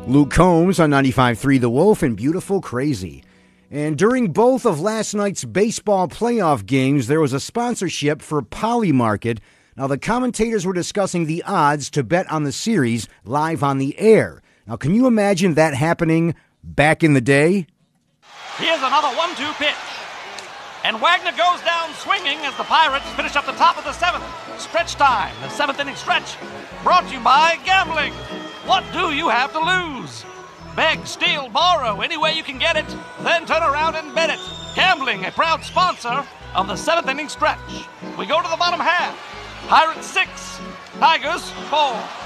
Luke Combs on 95.3 The Wolf and Beautiful Crazy. And during both of last night's baseball playoff games, there was a sponsorship for Polymarket. Now, the commentators were discussing the odds to bet on the series live on the air. Now, can you imagine that happening back in the day? Here's another 1-2 pitch. And Wagner goes down swinging as the Pirates finish up the top of the seventh. Stretch time, the seventh inning stretch. Brought to you by gambling. What do you have to lose? Beg, steal, borrow, any way you can get it, then turn around and bet it. Gambling, a proud sponsor of the seventh inning stretch. We go to the bottom half. Pirates 6, Tigers 4.